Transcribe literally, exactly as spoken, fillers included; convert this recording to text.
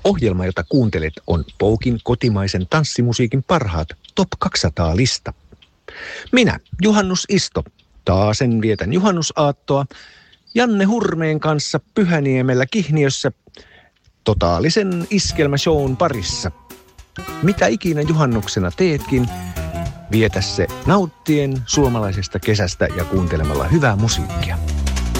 Ohjelma, jota kuuntelet, on Poukin kotimaisen tanssimusiikin parhaat Top kaksisataa-lista. Minä, Juhannus Isto, taasen vietän juhannusaattoa Janne Hurmeen kanssa Pyhäniemellä Kihniössä totaalisen iskelmäshown parissa. Mitä ikinä juhannuksena teetkin, vietä se nauttien suomalaisesta kesästä ja kuuntelemalla hyvää musiikkia.